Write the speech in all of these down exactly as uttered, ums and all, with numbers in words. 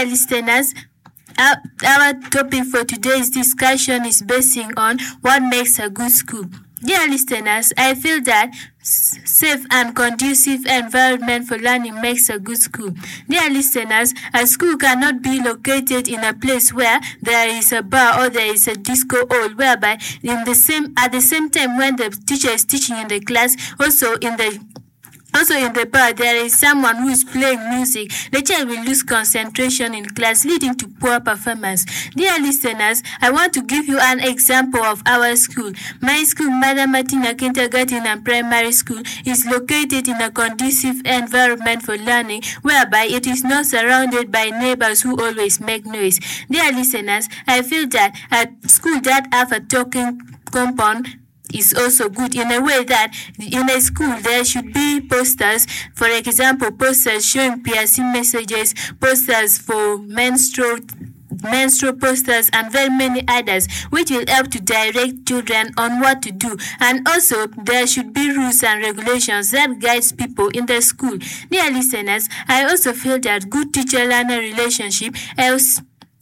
listeners, our, our topic for today's discussion is basing on what makes a good school. Dear listeners, I feel that safe and conducive environment for learning makes a good school. Dear listeners, a school cannot be located in a place where there is a bar or there is a disco hall, whereby in the same at the same time when the teacher is teaching in the class, also in the Also in the bar, there is someone who is playing music. The child will lose concentration in class, leading to poor performance. Dear listeners, I want to give you an example of our school. My school, Mother Martina Kindergarten and Primary School, is located in a conducive environment for learning, whereby it is not surrounded by neighbors who always make noise. Dear listeners, I feel that a school that have a talking compound is also good in a way that in a school there should be posters, for example, posters showing piercing messages, posters for menstrual menstrual posters, and very many others, which will help to direct children on what to do. And also there should be rules and regulations that guides people in the school. Dear listeners, I also feel that good teacher-learner relationship helps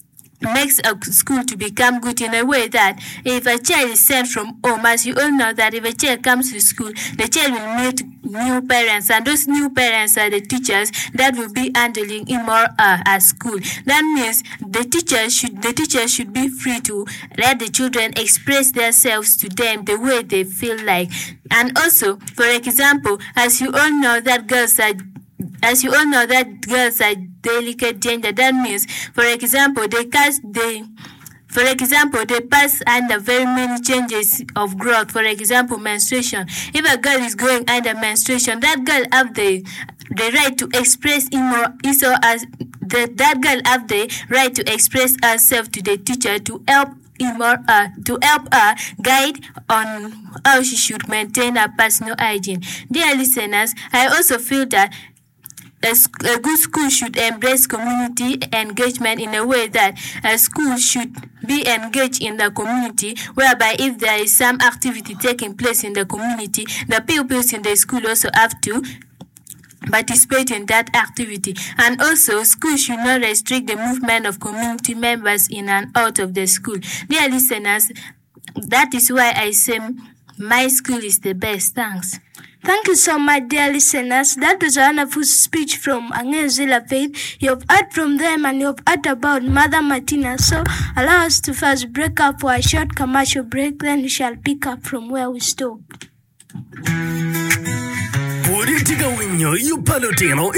makes a school to become good in a way that if a child is sent from home, as you all know that if a child comes to school, the child will meet new parents, and those new parents are the teachers that will be handling him or her at school. That means the teacher should the teacher should be free to let the children express themselves to them the way they feel like. And also, for example, as you all know that girls are As you all know that girls are delicate gender, that means, for example, they cast they, for example, they pass under very many changes of growth. For example, menstruation. If a girl is going under menstruation, that girl have the the right to express him or his or as the, that girl have the right to express herself to the teacher to help him or her to help her guide on how she should maintain her personal hygiene. Dear listeners, I also feel that a good school should embrace community engagement in a way that a school should be engaged in the community, whereby if there is some activity taking place in the community, the pupils in the school also have to participate in that activity. And also, schools should not restrict the movement of community members in and out of the school. Dear listeners, that is why I say my school is the best. Thanks. Thank you so much, dear listeners. That was a wonderful speech from Angezila Faith. You have heard from them and you have heard about Mother Martina. So allow us to first break up for a short commercial break, then we shall pick up from where we stopped.